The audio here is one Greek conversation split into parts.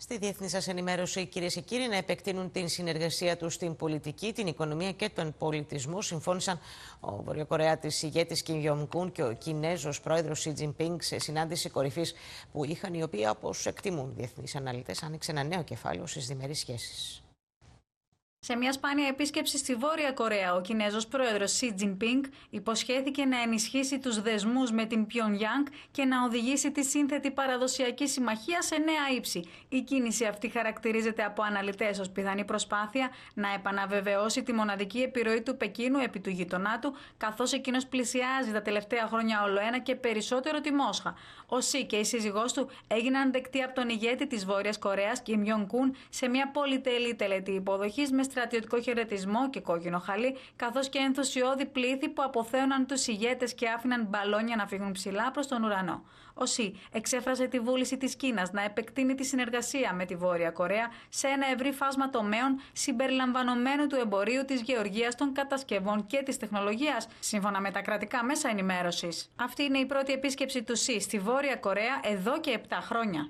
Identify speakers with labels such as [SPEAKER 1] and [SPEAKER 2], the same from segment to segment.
[SPEAKER 1] Στη διεθνή σας ενημέρωση, κυρίες και κύριοι, να επεκτείνουν την συνεργασία τους στην πολιτική, την οικονομία και τον πολιτισμό, συμφώνησαν ο Βορειοκορεάτης ηγέτης Κιμ Γιονγκ-ουν και ο Κινέζος πρόεδρος Σι Τζινπίνγκ σε συνάντηση κορυφής που είχαν, η οποία, όπως εκτιμούν διεθνείς αναλυτές, άνοιξε ένα νέο κεφάλαιο στις διμερείς σχέσεις.
[SPEAKER 2] Σε μια σπάνια επίσκεψη στη Βόρεια Κορέα, ο Κινέζος πρόεδρος Σι Τζινπίνγκ υποσχέθηκε να ενισχύσει τους δεσμούς με την Πιονγκιάνγκ και να οδηγήσει τη σύνθετη παραδοσιακή συμμαχία σε νέα ύψη. Η κίνηση αυτή χαρακτηρίζεται από αναλυτές ως πιθανή προσπάθεια να επαναβεβαιώσει τη μοναδική επιρροή του Πεκίνου επί του γειτονά του, καθώς εκείνος πλησιάζει τα τελευταία χρόνια ολοένα και περισσότερο τη Μόσχα. Ο Σι και η σύζυγός του έγιναν δεκτοί από τον ηγέτη της Βόρειας Κορέας, Κιμ Γιονγκ-ουν, σε μια πολυτελή τελετή υποδοχής με στρατιωτικό χαιρετισμό και κόκκινο χαλί, καθώς και ενθουσιώδη πλήθη που αποθέωναν τους ηγέτες και άφηναν μπαλόνια να φύγουν ψηλά προς τον ουρανό. Ο Σι εξέφρασε τη βούληση της Κίνας να επεκτείνει τη συνεργασία με τη Βόρεια Κορέα σε ένα ευρύ φάσμα τομέων συμπεριλαμβανομένου του εμπορίου, της γεωργίας, των κατασκευών και της τεχνολογίας, σύμφωνα με τα κρατικά μέσα ενημέρωσης. Αυτή είναι η πρώτη επίσκεψη του Σι στη Βόρεια Κορέα εδώ και 7 χρόνια.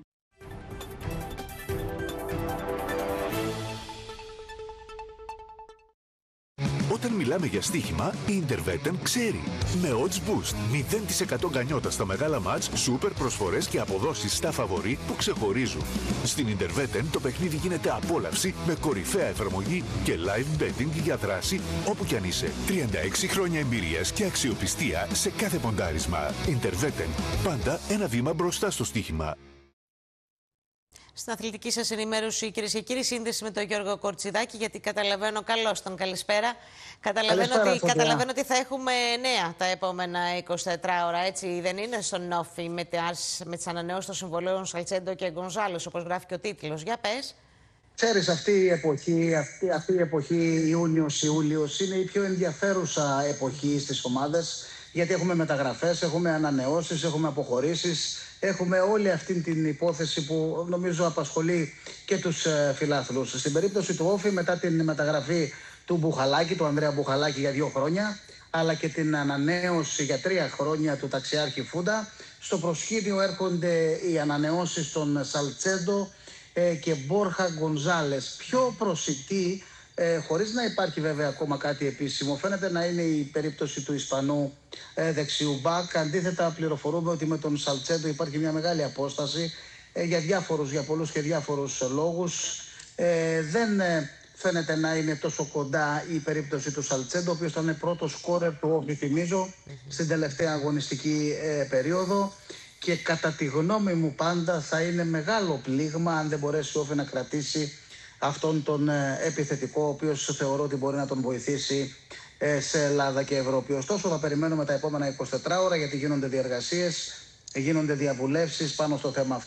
[SPEAKER 3] Όταν μιλάμε για στοίχημα, η Intervetten ξέρει. Με odds boost, 0% γκανιότα στα μεγάλα μάτς, σούπερ προσφορές και αποδόσεις στα φαβορί που ξεχωρίζουν. Στην Intervetten το παιχνίδι γίνεται απόλαυση με κορυφαία εφαρμογή και live betting για δράση όπου κι αν είσαι. 36 χρόνια εμπειρίας και αξιοπιστία σε κάθε ποντάρισμα. Intervetten, πάντα ένα βήμα μπροστά στο στοίχημα.
[SPEAKER 1] Στην αθλητική σας ενημέρωση, κυρίες και κύριοι, σύνδεση με τον Γιώργο Κορτσιδάκη, γιατί καταλαβαίνω, καλώς τον, καλησπέρα. Καταλαβαίνω ότι θα έχουμε νέα τα επόμενα 24 ώρα, έτσι δεν είναι, στον Όφι με τις ανανεώσεις των συμβολέων Σαλτσέντο και Γκονζάλες, όπως γράφει και ο τίτλος. Για πες.
[SPEAKER 4] Ξέρεις, αυτή η εποχή Ιούνιος-Ιούλιος είναι η πιο ενδιαφέρουσα εποχή στις ομάδες, γιατί έχουμε μεταγραφές, έχουμε ανανεώσεις, έχουμε αποχωρήσεις, έχουμε όλη αυτή την υπόθεση που νομίζω απασχολεί και τους φιλάθλους. Στην περίπτωση του Όφι, μετά την μεταγραφή του Μπουχαλάκη, του Ανδρέα Μπουχαλάκη για 2 χρόνια, αλλά και την ανανέωση για 3 χρόνια του ταξιάρχη Φούντα, στο προσκήνιο έρχονται οι ανανεώσεις των Σαλτσέντο και Μπόρχα Γκονζάλες. Πιο προσιτή, χωρίς να υπάρχει βέβαια ακόμα κάτι επίσημο, φαίνεται να είναι η περίπτωση του Ισπανού δεξιού μπακ. Αντίθετα, πληροφορούμε ότι με τον Σαλτσέντο υπάρχει μια μεγάλη απόσταση για πολλούς και διάφορους λόγους. Δεν φαίνεται να είναι τόσο κοντά η περίπτωση του Σαλτσέντο, ο οποίος ήταν πρώτος σκόρερ του Όφι, θυμίζω, στην τελευταία αγωνιστική περίοδο. Και κατά τη γνώμη μου πάντα θα είναι μεγάλο πλήγμα αν δεν μπορέσει ο Όφι να κρατήσει αυτόν τον επιθετικό, ο οποίος θεωρώ ότι μπορεί να τον βοηθήσει σε Ελλάδα και Ευρώπη. Ωστόσο θα περιμένουμε τα επόμενα 24 ώρα, γιατί γίνονται διεργασίες, γίνονται διαβουλεύσεις πάνω στο θέμα αυτό.